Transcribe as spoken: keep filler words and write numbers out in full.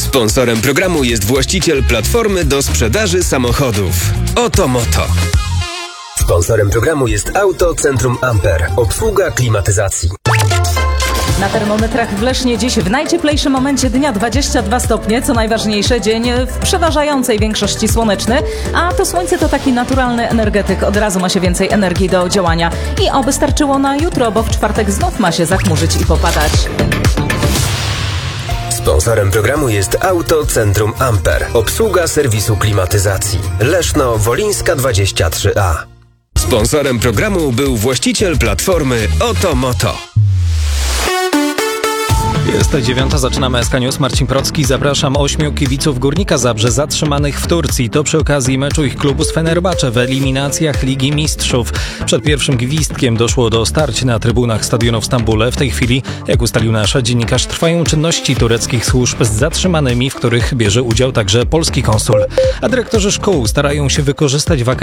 Sponsorem programu jest właściciel platformy do sprzedaży samochodów Oto Moto. Sponsorem programu jest Auto Centrum Amper. Obsługa klimatyzacji. Na termometrach w Lesznie dziś w najcieplejszym momencie dnia dwadzieścia dwa stopnie. Co najważniejsze, dzień w przeważającej większości słoneczny, a to słońce to taki naturalny energetyk. Od razu ma się więcej energii do działania. I oby starczyło na jutro, bo w czwartek znów ma się zachmurzyć i popadać. Sponsorem programu jest Auto Centrum Amper. Obsługa serwisu klimatyzacji. Leszno Wolińska dwadzieścia trzy A. Sponsorem programu był właściciel platformy Oto Moto. Jest dziewiąta, zaczynamy S K News. Marcin Procki, zapraszam. Ośmiu kibiców Górnika Zabrze zatrzymanych w Turcji. To przy okazji meczu ich klubu z Fenerbahce w eliminacjach Ligi Mistrzów. Przed pierwszym gwizdkiem doszło do starć na trybunach stadionu w Stambule. W tej chwili, jak ustalił nasz dziennikarz, trwają czynności tureckich służb z zatrzymanymi, w których bierze udział także polski konsul. A dyrektorzy szkół starają się wykorzystać wakacje